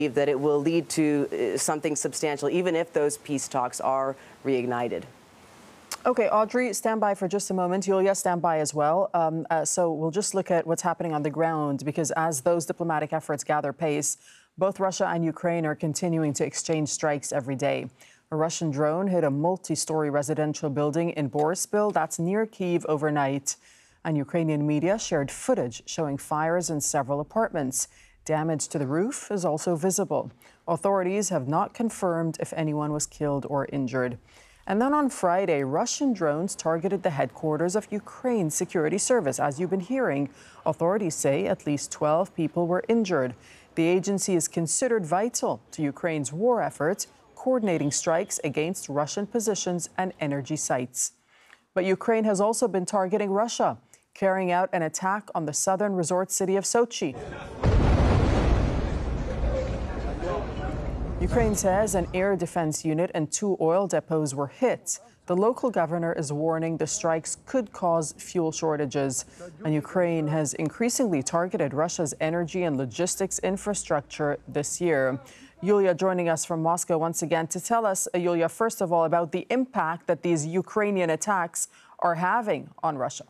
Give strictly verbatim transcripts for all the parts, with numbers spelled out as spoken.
that it will lead to something substantial, even if those peace talks are reignited. Okay, Audrey, stand by for just a moment. Yulia, stand by as well. Um, uh, so we'll just look at what's happening on the ground, because as those diplomatic efforts gather pace, both Russia and Ukraine are continuing to exchange strikes every day. A Russian drone hit a multi-story residential building in Boryspil, that's near Kyiv, overnight. And Ukrainian media shared footage showing fires in several apartments. Damage to the roof is also visible. Authorities have not confirmed if anyone was killed or injured. And then on Friday, Russian drones targeted the headquarters of Ukraine's security service. As you've been hearing, authorities say at least twelve people were injured. The agency is considered vital to Ukraine's war efforts, coordinating strikes against Russian positions and energy sites. But Ukraine has also been targeting Russia, carrying out an attack on the southern resort city of Sochi. Ukraine says an air defense unit and two oil depots were hit. The local governor is warning the strikes could cause fuel shortages. And Ukraine has increasingly targeted Russia's energy and logistics infrastructure this year. Yulia joining us from Moscow once again to tell us, uh, Yulia, first of all, about the impact that these Ukrainian attacks are having on Russia.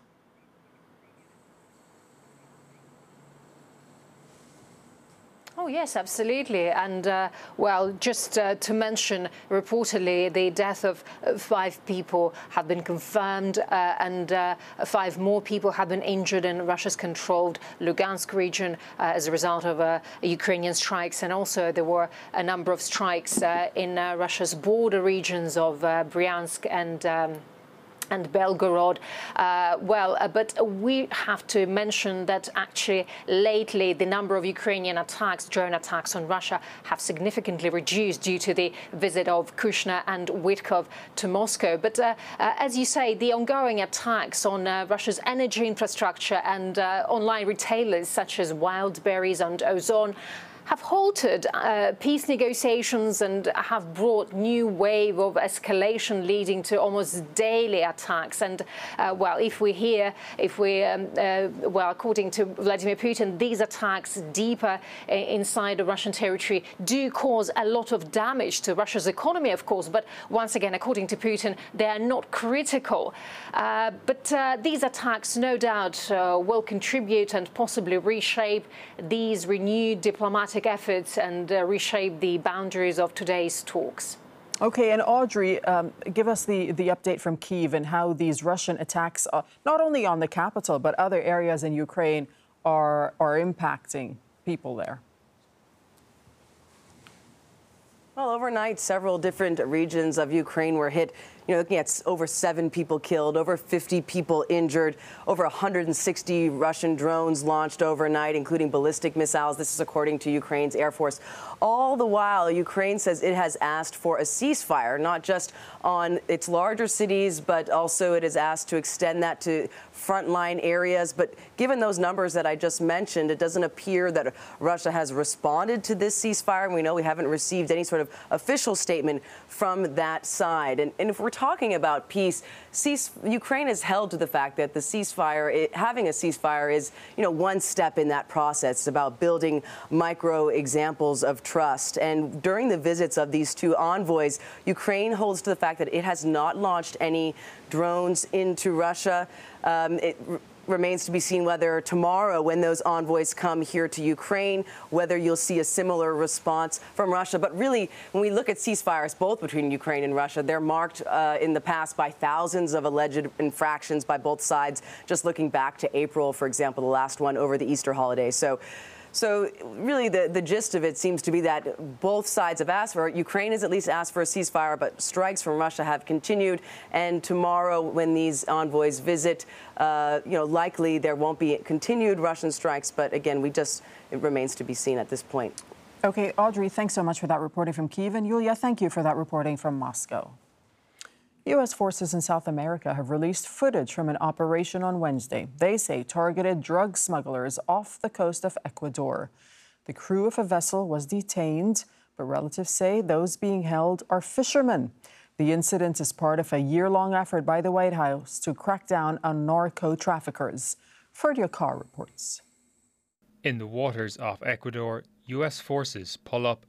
Oh, yes, absolutely. And, uh, well, just uh, to mention, reportedly, the death of five people have been confirmed uh, and uh, five more people have been injured in Russia's controlled Lugansk region uh, as a result of uh, Ukrainian strikes. And also there were a number of strikes uh, in uh, Russia's border regions of uh, Bryansk and um, and Belgorod. Uh, well, uh, but we have to mention that actually lately the number of Ukrainian attacks, drone attacks on Russia, have significantly reduced due to the visit of Kushner and Witkov to Moscow. But uh, uh, as you say, the ongoing attacks on uh, Russia's energy infrastructure and uh, online retailers such as Wildberries and Ozon have halted uh, peace negotiations and have brought new wave of escalation, leading to almost daily attacks. And uh, well, if we hear, if we, um, uh, well, according to Vladimir Putin, these attacks deeper inside the Russian territory do cause a lot of damage to Russia's economy, of course. But once again, according to Putin, they are not critical. Uh, but uh, these attacks, no doubt, uh, will contribute and possibly reshape these renewed diplomatic efforts and uh, reshape the boundaries of today's talks. Okay, and Audrey, um, give us the, the update from Kyiv and how these Russian attacks, uh, not only on the capital, but other areas in Ukraine are, are impacting people there. Well, overnight, several different regions of Ukraine were hit. You know, looking at over seven people killed, over fifty people injured, over one hundred sixty Russian drones launched overnight, including ballistic missiles. This is according to Ukraine's Air Force. All the while, Ukraine says it has asked for a ceasefire, not just on its larger cities, but also it has asked to extend that to frontline areas. But given those numbers that I just mentioned, it doesn't appear that Russia has responded to this ceasefire. And we know we haven't received any sort of official statement from that side. And, and if we're talking about peace, cease, Ukraine has held to the fact that the ceasefire, it, having a ceasefire is, you know, one step in that process. It's about building micro examples of trust. And during the visits of these two envoys, Ukraine holds to the fact that it has not launched any drones into Russia. Um, it remains to be seen whether tomorrow, when those envoys come here to Ukraine, whether you'll see a similar response from Russia. But really, when we look at ceasefires, both between Ukraine and Russia, they're marked uh, in the past by thousands of alleged infractions by both sides. Just looking back to April, for example, the last one over the Easter holiday. So. So really, the, the gist of it seems to be that both sides have asked for it. Ukraine has at least asked for a ceasefire, but strikes from Russia have continued. And tomorrow, when these envoys visit, uh, you know, likely there won't be continued Russian strikes. But again, we just it remains to be seen at this point. Okay, Audrey, thanks so much for that reporting from Kyiv. And Yulia, thank you for that reporting from Moscow. U S forces in South America have released footage from an operation on Wednesday. They say targeted drug smugglers off the coast of Ecuador. The crew of a vessel was detained, but relatives say those being held are fishermen. The incident is part of a year-long effort by the White House to crack down on narco traffickers. Ferdia Carr reports. In the waters off Ecuador, U S forces pull up